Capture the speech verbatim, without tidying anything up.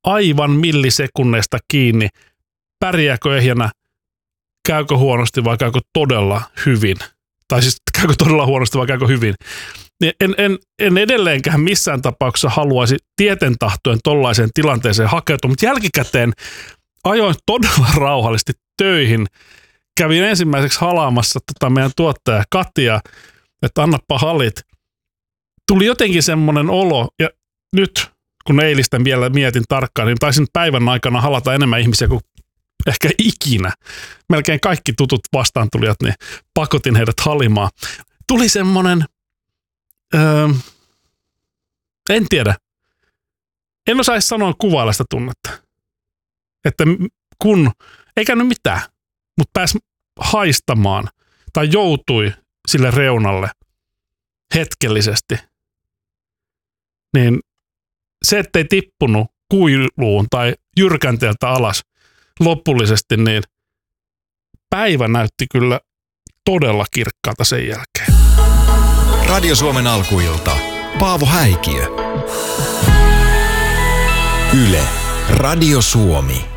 aivan millisekunneista kiinni, pärjääkö ehjänä, käykö huonosti vai käykö todella hyvin. Tai siis käykö todella huonosti vai käykö hyvin. En, en, en edelleenkään missään tapauksessa haluaisi tieten tahtoen tollaiseen tilanteeseen hakeutua, mutta jälkikäteen ajoin todella rauhallisesti töihin. Kävin ensimmäiseksi halaamassa tota meidän tuottaja Katia, että annappa halit. Tuli jotenkin semmoinen olo, ja nyt kun eilistä vielä mietin tarkkaan, niin taisin päivän aikana halata enemmän ihmisiä kuin ehkä ikinä. Melkein kaikki tutut vastaantulijat, niin pakotin heidät halimaan. Tuli semmoinen, öö, en tiedä, en osaisi sanoa kuvailla sitä tunnetta. Että kun, eikä nyt mitään, mutta pääsi haistamaan tai joutui sille reunalle hetkellisesti, niin se, ettei tippunut kuiluun tai jyrkänteeltä alas lopullisesti, niin päivä näytti kyllä todella kirkkaalta sen jälkeen. Radio Suomen alkuilta. Paavo Häikiö. Yle. Radio Suomi.